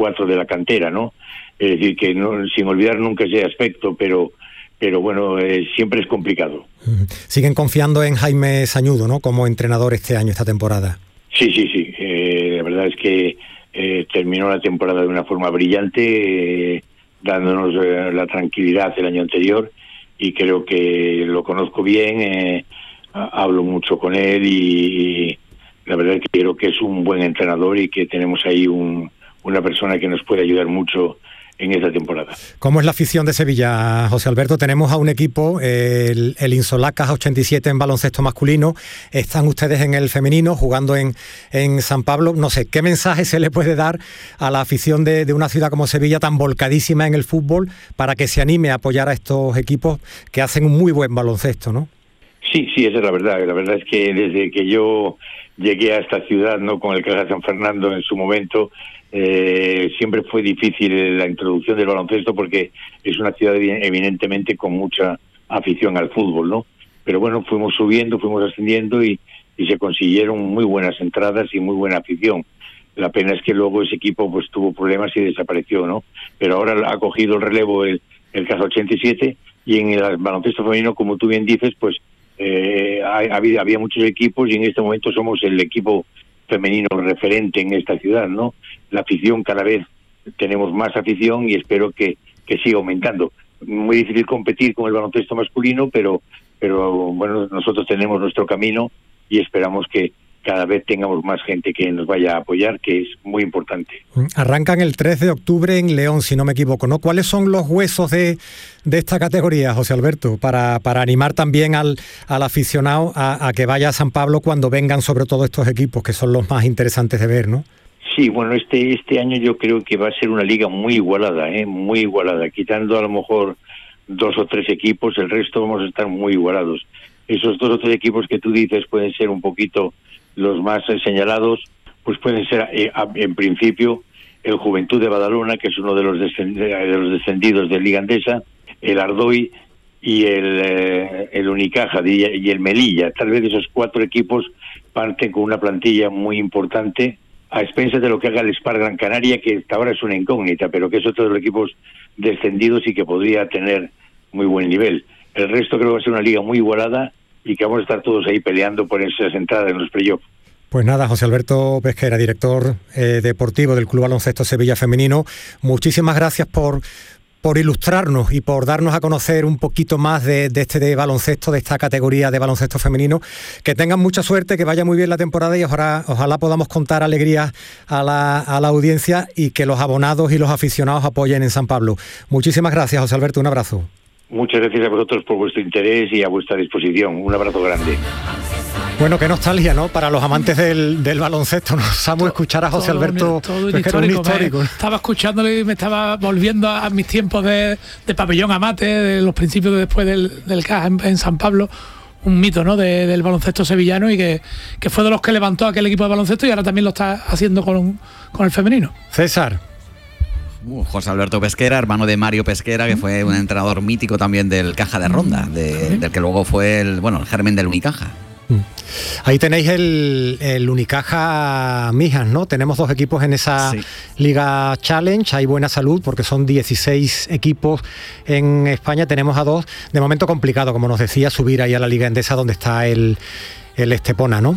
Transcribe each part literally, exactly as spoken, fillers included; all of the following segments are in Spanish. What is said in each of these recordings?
cuatro de la cantera, ¿no? Es decir, que no, sin olvidar nunca ese aspecto, pero pero bueno, eh, siempre es complicado. Siguen confiando en Jaime Sañudo, ¿no?, como entrenador este año, esta temporada. Sí, sí, sí. Eh, la verdad es que eh, terminó la temporada de una forma brillante, eh, dándonos eh, la tranquilidad el año anterior, y creo que lo conozco bien, eh, hablo mucho con él y, y la verdad es que creo que es un buen entrenador y que tenemos ahí un, una persona que nos puede ayudar mucho en esta temporada. ¿Cómo es la afición de Sevilla, José Alberto? Tenemos a un equipo, el, el Insolacas ochenta y siete en baloncesto masculino, están ustedes en el femenino jugando en, en San Pablo. No sé, ¿qué mensaje se le puede dar a la afición de, de una ciudad como Sevilla, tan volcadísima en el fútbol, para que se anime a apoyar a estos equipos que hacen un muy buen baloncesto, ¿no? Sí, sí, esa es la verdad. La verdad es que desde que yo llegué a esta ciudad, no, con el Caja San Fernando en su momento, eh, siempre fue difícil la introducción del baloncesto, porque es una ciudad evidentemente con mucha afición al fútbol, ¿no? Pero bueno, fuimos subiendo, fuimos ascendiendo y, y se consiguieron muy buenas entradas y muy buena afición. La pena es que luego ese equipo pues tuvo problemas y desapareció, ¿no? Pero ahora ha cogido el relevo el, el Caja ochenta y siete, y en el baloncesto femenino, como tú bien dices, pues eh, había, había muchos equipos, y en este momento somos el equipo femenino referente en esta ciudad, ¿no? La afición, cada vez tenemos más afición y espero que, que siga aumentando. Muy difícil competir con el baloncesto masculino, pero pero bueno, nosotros tenemos nuestro camino y esperamos que cada vez tengamos más gente que nos vaya a apoyar, que es muy importante. Arrancan el tres de octubre en León, si no me equivoco, ¿no? ¿Cuáles son los huesos de, de esta categoría, José Alberto, para, para animar también al, al aficionado a, a que vaya a San Pablo cuando vengan sobre todo estos equipos, que son los más interesantes de ver, ¿no? Sí, bueno, este este año yo creo que va a ser una liga muy igualada, ¿eh? Muy igualada, quitando a lo mejor dos o tres equipos, el resto vamos a estar muy igualados. Esos dos o tres equipos que tú dices pueden ser un poquito los más eh, señalados, pues pueden ser eh, en principio el Juventud de Badalona, que es uno de los, descend- de los descendidos de Liga Endesa, el Ardoy y el, eh, el Unicaja y el Melilla. Tal vez esos cuatro equipos parten con una plantilla muy importante, a expensas de lo que haga el Spar Gran Canaria, que hasta ahora es una incógnita, pero que es otro de los equipos descendidos y que podría tener muy buen nivel. El resto creo que va a ser una liga muy igualada y que vamos a estar todos ahí peleando por esas entradas en los playoffs. Pues nada, José Alberto Pesquera, director eh, deportivo del Club Baloncesto Sevilla Femenino, muchísimas gracias por, por ilustrarnos y por darnos a conocer un poquito más de, de este de baloncesto, de esta categoría de baloncesto femenino. Que tengan mucha suerte, que vaya muy bien la temporada y ojalá, ojalá podamos contar alegrías a la, a la audiencia y que los abonados y los aficionados apoyen en San Pablo. Muchísimas gracias, José Alberto, un abrazo. Muchas gracias a vosotros por vuestro interés y a vuestra disposición. Un abrazo grande. Bueno, qué nostalgia, ¿no? Para los amantes del, del baloncesto, ¿no? Samu, escuchar a José todo, Alberto, todo pues histórico, un histórico. Me, estaba escuchándole y me estaba volviendo a, a mis tiempos de, de pabellón amate, de los principios de después del, del C A en, en San Pablo. Un mito, ¿no?, de, del baloncesto sevillano, y que, que fue de los que levantó aquel equipo de baloncesto y ahora también lo está haciendo con, con el femenino. César. Uh, José Alberto Pesquera, hermano de Mario Pesquera, que fue un entrenador mítico también del Caja de Ronda, de, del que luego fue el, bueno, el germen del Unicaja. Ahí tenéis el, el Unicaja Mijas, ¿no? Tenemos dos equipos en esa sí. Liga Challenge. Hay buena salud porque son dieciséis equipos en España. Tenemos a dos. De momento complicado, como nos decía, subir ahí a la Liga Endesa, donde está el, el Estepona, ¿no?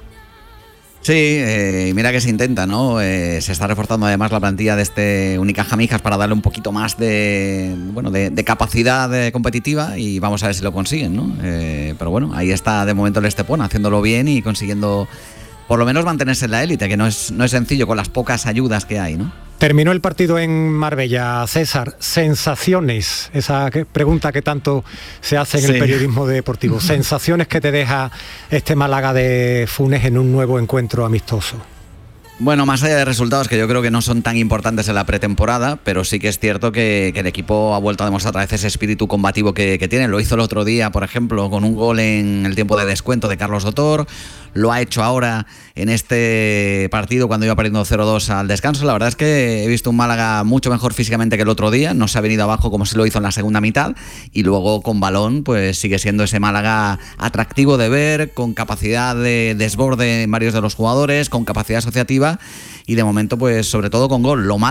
Sí, eh, mira que se intenta, ¿no? Eh, se está reforzando además la plantilla de este Unicaja Mijas para darle un poquito más de, bueno, de, de capacidad de competitiva, y vamos a ver si lo consiguen, ¿no? Eh, pero bueno, ahí está de momento el Estepona, haciéndolo bien y consiguiendo por lo menos mantenerse en la élite, que no es, no es sencillo con las pocas ayudas que hay, ¿no? Terminó el partido en Marbella. César, sensaciones, esa pregunta que tanto se hace en sí. el periodismo deportivo. Sensaciones que te deja este Málaga de Funes en un nuevo encuentro amistoso. Bueno, más allá de resultados que yo creo que no son tan importantes en la pretemporada, pero sí que es cierto que, que el equipo ha vuelto a demostrar otra vez ese espíritu combativo que, que tiene. Lo hizo el otro día, por ejemplo, con un gol en el tiempo de descuento de Carlos Otor. Lo ha hecho ahora en este partido cuando iba perdiendo cero dos al descanso. La verdad es que he visto un Málaga mucho mejor físicamente que el otro día. No se ha venido abajo como sí lo hizo en la segunda mitad. Y luego con balón pues sigue siendo ese Málaga atractivo de ver, con capacidad de desborde en varios de los jugadores, con capacidad asociativa y de momento pues sobre todo con gol. Lo malo